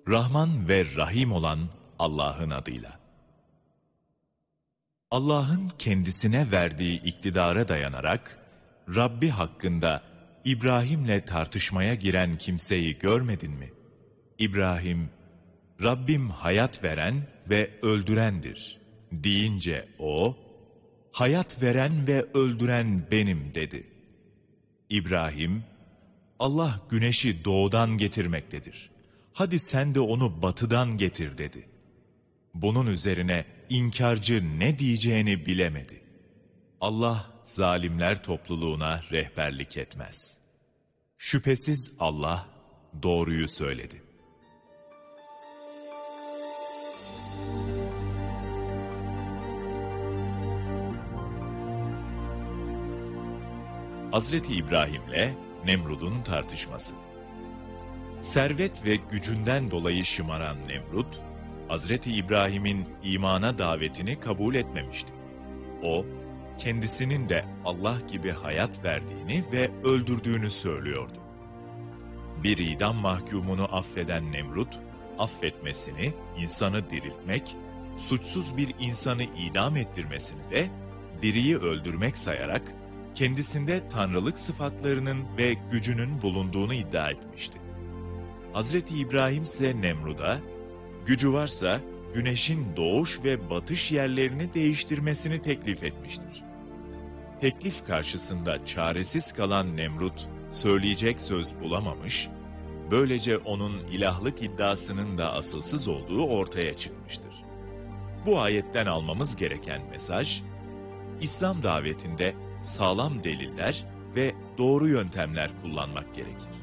Rahman ve Rahim olan Allah'ın adıyla. Allah'ın kendisine verdiği iktidara dayanarak, Rabbi hakkında İbrahim'le tartışmaya giren kimseyi görmedin mi? İbrahim, Rabbim hayat veren ve öldürendir deyince o, hayat veren ve öldüren benim dedi. İbrahim, Allah güneşi doğudan getirmektedir. Hadi sen de onu batıdan getir dedi. Bunun üzerine inkarcı ne diyeceğini bilemedi. Allah zalimler topluluğuna rehberlik etmez. Şüphesiz Allah doğruyu söyledi. Hazreti İbrahim'le Nemrud'un tartışması. Servet ve gücünden dolayı şımaran Nemrut, Hazreti İbrahim'in imana davetini kabul etmemişti. O, kendisinin de Allah gibi hayat verdiğini ve öldürdüğünü söylüyordu. Bir idam mahkumunu affeden Nemrut, affetmesini, insanı diriltmek, suçsuz bir insanı idam ettirmesini de diriyi öldürmek sayarak, kendisinde tanrılık sıfatlarının ve gücünün bulunduğunu iddia etmişti. Hazreti İbrahim ise Nemrud'a, gücü varsa güneşin doğuş ve batış yerlerini değiştirmesini teklif etmiştir. Teklif karşısında çaresiz kalan Nemrut, söyleyecek söz bulamamış, böylece onun ilahlık iddiasının da asılsız olduğu ortaya çıkmıştır. Bu ayetten almamız gereken mesaj, İslam davetinde sağlam deliller ve doğru yöntemler kullanmak gerekir.